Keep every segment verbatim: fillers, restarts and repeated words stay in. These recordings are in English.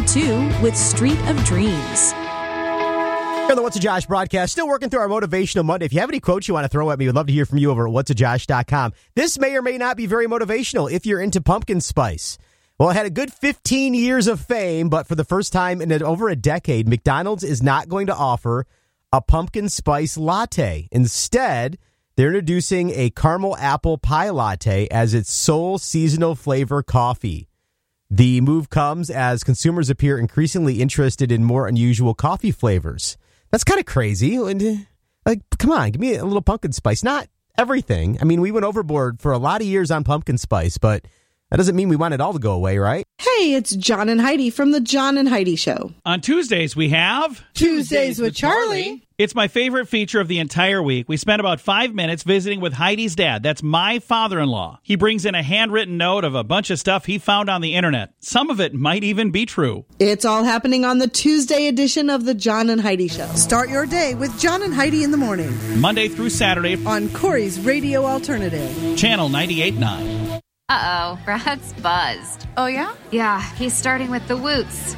two with Street of Dreams. Here on the What's a Josh broadcast, still working through our Motivational Monday. If you have any quotes you want to throw at me, we'd love to hear from you over at whats a josh dot com. This may or may not be very motivational if you're into pumpkin spice. Well, it had a good fifteen years of fame, but for the first time in over a decade, McDonald's is not going to offer a pumpkin spice latte. Instead, they're introducing a caramel apple pie latte as its sole seasonal flavor coffee. The move comes as consumers appear increasingly interested in more unusual coffee flavors. That's kind of crazy. And, like, come on, give me a little pumpkin spice. Not everything. I mean, we went overboard for a lot of years on pumpkin spice, but that doesn't mean we want it all to go away, right? Hey, it's John and Heidi from the John and Heidi Show. On Tuesdays, we have... Tuesdays with Charlie. It's my favorite feature of the entire week. We spent about five minutes visiting with Heidi's dad. That's my father-in-law. He brings in a handwritten note of a bunch of stuff he found on the internet. Some of it might even be true. It's all happening on the Tuesday edition of the John and Heidi Show. Start your day with John and Heidi in the morning. Monday through Saturday. On Corey's Radio Alternative. Channel ninety-eight point nine. Uh-oh, Brad's buzzed. Oh, yeah? Yeah, he's starting with the woots.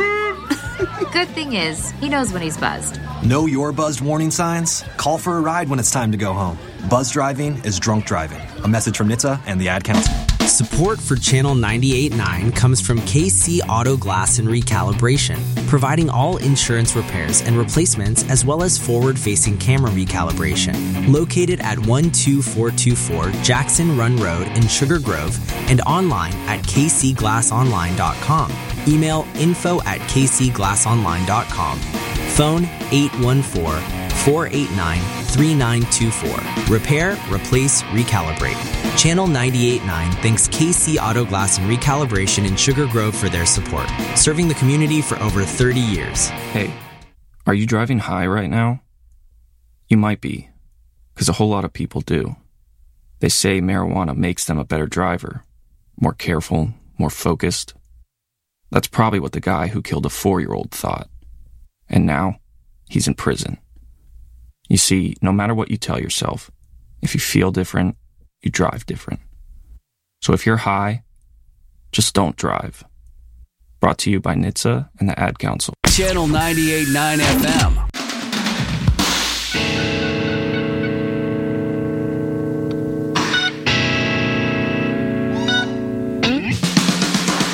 Good thing is, he knows when he's buzzed. Know your buzzed warning signs? Call for a ride when it's time to go home. Buzz driving is drunk driving. A message from N H T S A and the Ad Council. Support for Channel ninety-eight point nine comes from K C Auto Glass and Recalibration, providing all insurance repairs and replacements as well as forward-facing camera recalibration. Located at one two four two four Jackson Run Road in Sugar Grove and online at k c glass online dot com. Email info at k c glass online dot com. Phone eight one four, four eight nine, three nine two four. Repair, replace, recalibrate. Channel ninety-eight point nine thanks K C Auto Glass and Recalibration in Sugar Grove for their support, serving the community for over thirty years. Hey, are you driving high right now? You might be, because a whole lot of people do. They say marijuana makes them a better driver, more careful, more focused. That's probably what the guy who killed a four-year-old thought. And now, he's in prison. You see, no matter what you tell yourself, if you feel different, you drive different. So if you're high, just don't drive. Brought to you by N H T S A and the Ad Council. Channel ninety-eight point nine F M.